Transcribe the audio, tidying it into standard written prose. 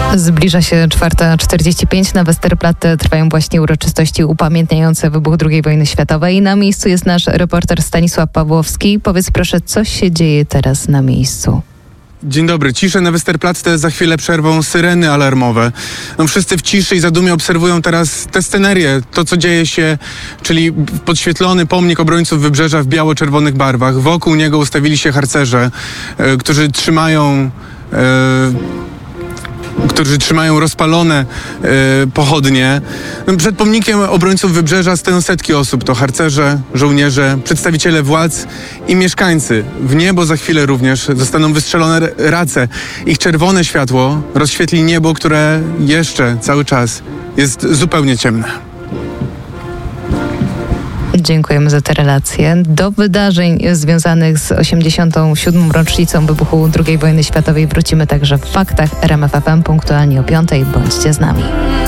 Zbliża się 4:45. Na Westerplatte trwają właśnie uroczystości upamiętniające wybuch II wojny światowej. Na miejscu jest nasz reporter Stanisław Pawłowski. Powiedz proszę, co się dzieje teraz na miejscu? Dzień dobry. Ciszę na Westerplatte, za chwilę przerwą syreny alarmowe. Wszyscy w ciszy i zadumie obserwują teraz tę scenerię, to co dzieje się, czyli podświetlony pomnik obrońców Wybrzeża w biało-czerwonych barwach. Wokół niego ustawili się harcerze, którzy trzymają rozpalone pochodnie. Przed pomnikiem obrońców Wybrzeża stoją setki osób. To harcerze, żołnierze, przedstawiciele władz i mieszkańcy. W niebo za chwilę również zostaną wystrzelone race. Ich czerwone światło rozświetli niebo, które jeszcze cały czas jest zupełnie ciemne. Dziękujemy za te relacje. Do wydarzeń związanych z 87. rocznicą wybuchu II wojny światowej wrócimy także w Faktach RMF FM punktualnie o 5:00. Bądźcie z nami.